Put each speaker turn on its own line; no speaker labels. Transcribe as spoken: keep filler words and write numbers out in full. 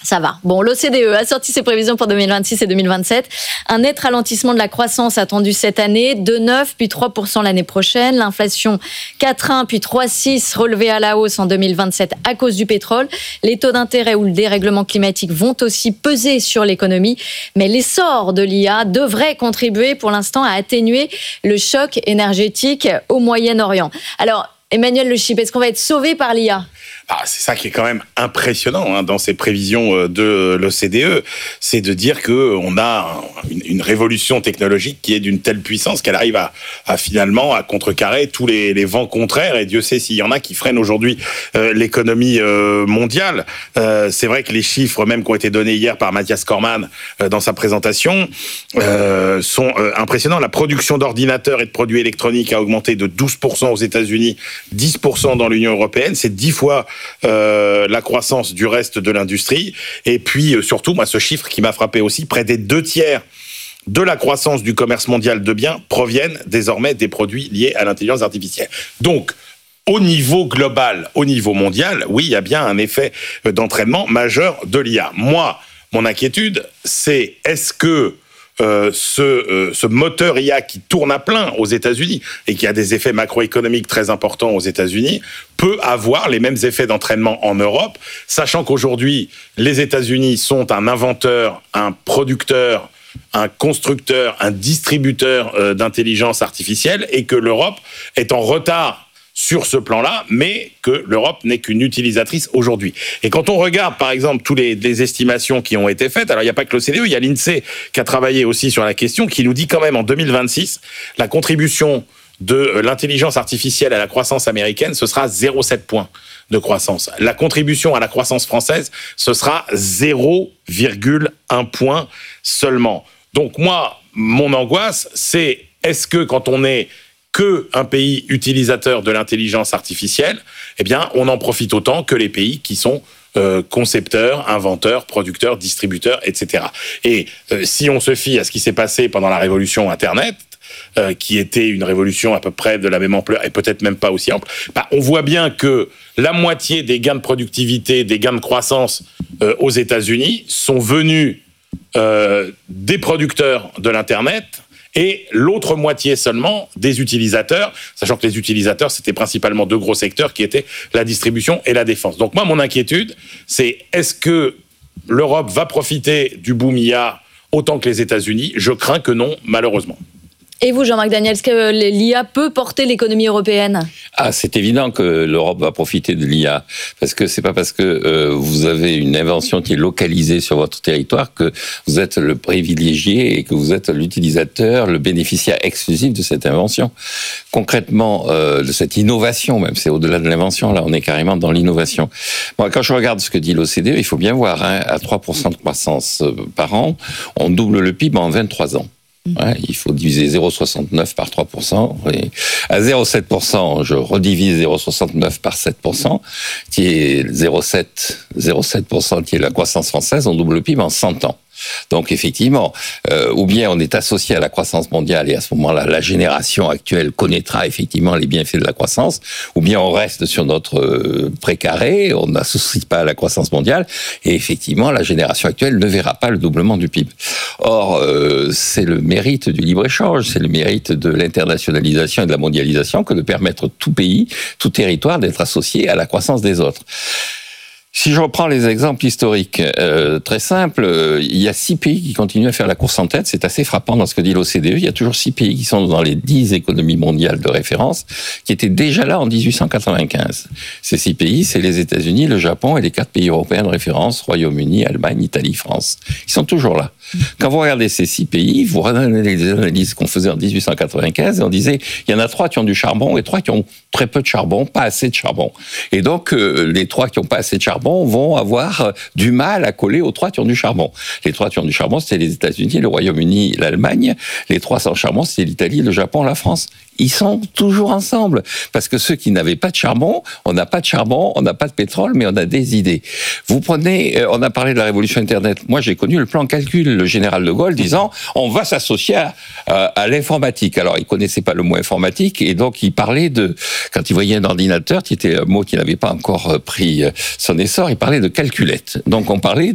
Ça va. Bon, l'O C D E a sorti ses prévisions pour deux mille vingt-six et deux mille vingt-sept. Un net ralentissement de la croissance attendu cette année, deux virgule neuf puis trois pour cent l'année prochaine. L'inflation quatre virgule un puis trois virgule six relevée à la hausse en deux mille vingt-sept à cause du pétrole. Les taux d'intérêt ou le dérèglement climatique vont aussi peser sur l'économie. Mais l'essor de l'I A devrait contribuer pour l'instant à atténuer le choc énergétique au Moyen-Orient. Alors, Emmanuel Le Chip, est-ce qu'on va être sauvé par l'I A ?
Ah, c'est ça qui est quand même impressionnant hein, dans ces prévisions de l'O C D E, c'est de dire que on a une, une révolution technologique qui est d'une telle puissance qu'elle arrive à, à finalement à contrecarrer tous les, les vents contraires. Et Dieu sait s'il y en a qui freinent aujourd'hui euh, l'économie euh, mondiale. Euh, c'est vrai que les chiffres même qui ont été donnés hier par Mathias Cormann euh, dans sa présentation euh, sont euh, impressionnants. La production d'ordinateurs et de produits électroniques a augmenté de douze pour cent aux États-Unis, dix pour cent dans l'Union européenne. C'est dix fois Euh, la croissance du reste de l'industrie. Et puis, euh, surtout, moi, ce chiffre qui m'a frappé aussi, près des deux tiers de la croissance du commerce mondial de biens proviennent désormais des produits liés à l'intelligence artificielle. Donc, au niveau global, au niveau mondial, oui, il y a bien un effet d'entraînement majeur de l'I A. Moi, mon inquiétude, c'est est-ce que Euh, ce, euh, ce moteur I A qui tourne à plein aux États-Unis et qui a des effets macroéconomiques très importants aux États-Unis peut avoir les mêmes effets d'entraînement en Europe, sachant qu'aujourd'hui, les États-Unis sont un inventeur, un producteur, un constructeur, un distributeur euh, d'intelligence artificielle et que l'Europe est en retard sur ce plan-là, mais que l'Europe n'est qu'une utilisatrice aujourd'hui. Et quand on regarde, par exemple, toutes les, les estimations qui ont été faites, alors il n'y a pas que l'O C D E, il y a l'INSEE qui a travaillé aussi sur la question, qui nous dit quand même en deux mille vingt-six, la contribution de l'intelligence artificielle à la croissance américaine, ce sera zéro virgule sept points de croissance. La contribution à la croissance française, ce sera zéro virgule un point seulement. Donc moi, mon angoisse, c'est est-ce que quand on est que un pays utilisateur de l'intelligence artificielle, eh bien, on en profite autant que les pays qui sont euh, concepteurs, inventeurs, producteurs, distributeurs, et cetera. Et euh, si on se fie à ce qui s'est passé pendant la révolution Internet, euh, qui était une révolution à peu près de la même ampleur et peut-être même pas aussi ample, bah, on voit bien que la moitié des gains de productivité, des gains de croissance euh, aux États-Unis sont venus euh, des producteurs de l'Internet, et l'autre moitié seulement des utilisateurs, sachant que les utilisateurs, c'était principalement deux gros secteurs qui étaient la distribution et la défense. Donc moi, mon inquiétude, c'est est-ce que l'Europe va profiter du boom I A autant que les États-Unis ? Je crains que non, malheureusement.
Et vous, Jean-Marc Daniel, est-ce que l'I A peut porter l'économie européenne ?
Ah, c'est évident que l'Europe va profiter de l'I A, parce que c'est pas parce que euh, vous avez une invention qui est localisée sur votre territoire que vous êtes le privilégié et que vous êtes l'utilisateur, le bénéficiaire exclusif de cette invention. Concrètement, euh, de cette innovation, même c'est au-delà de l'invention, là on est carrément dans l'innovation. Bon, quand je regarde ce que dit l'O C D E, il faut bien voir, hein, à trois pour cent de croissance par an, on double le P I B en vingt-trois ans. Ouais, il faut diviser zéro virgule soixante-neuf par trois pour cent. Et à zéro virgule sept pour cent, je redivise zéro virgule soixante-neuf par sept pour cent, qui est zéro virgule sept pour cent, qui est la croissance française, on double le P I B en cent ans. Donc effectivement, euh, ou bien on est associé à la croissance mondiale et à ce moment-là, la génération actuelle connaîtra effectivement les bienfaits de la croissance, ou bien on reste sur notre euh, précaré, on n'associe pas à la croissance mondiale, et effectivement la génération actuelle ne verra pas le doublement du P I B. Or, euh, c'est le mérite du libre-échange, c'est le mérite de l'internationalisation et de la mondialisation que de permettre tout pays, tout territoire d'être associé à la croissance des autres. Si je reprends les exemples historiques, euh, très simples, euh, il y a six pays qui continuent à faire la course en tête. C'est assez frappant dans ce que dit l'O C D E. Il y a toujours six pays qui sont dans les dix économies mondiales de référence, qui étaient déjà là en dix-huit cent quatre-vingt-quinze. Ces six pays, c'est les États-Unis, le Japon et les quatre pays européens de référence, Royaume-Uni, Allemagne, Italie, France. Ils sont toujours là. Quand vous regardez ces six pays, vous regardez les analyses qu'on faisait en dix-huit cent quatre-vingt-quinze, et on disait, il y en a trois qui ont du charbon et trois qui ont très peu de charbon, pas assez de charbon. Et donc, euh, les trois qui ont pas assez de charbon vont avoir du mal à coller aux trois qui ont du charbon. Les trois qui ont du charbon, c'était les États-Unis, le Royaume-Uni, l'Allemagne. Les trois sans charbon, c'était l'Italie, le Japon, la France. Ils sont toujours ensemble. Parce que ceux qui n'avaient pas de charbon, on n'a pas de charbon, on n'a pas de pétrole, mais on a des idées. Vous prenez, on a parlé de la révolution Internet. Moi, j'ai connu le plan calcul, le général de Gaulle disant, on va s'associer à, à, à l'informatique. Alors, il connaissait pas le mot informatique, et donc il parlait de, quand il voyait un ordinateur, qui était un mot qui n'avait pas encore pris son essor, il parlait de calculette. Donc, on parlait